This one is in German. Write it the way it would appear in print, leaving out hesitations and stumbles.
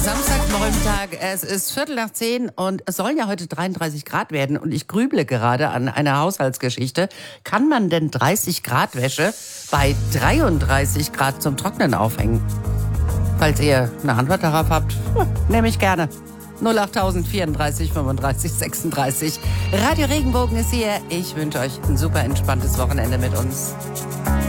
Samstagmorgentag, es ist 9:15 und es sollen ja heute 33 Grad werden und ich grüble gerade an einer Haushaltsgeschichte. Kann man denn 30 Grad Wäsche bei 33 Grad zum Trocknen aufhängen? Falls ihr eine Antwort darauf habt, nehme ich gerne. 08000 34 35 36. Radio Regenbogen ist hier. Ich wünsche euch ein super entspanntes Wochenende mit uns.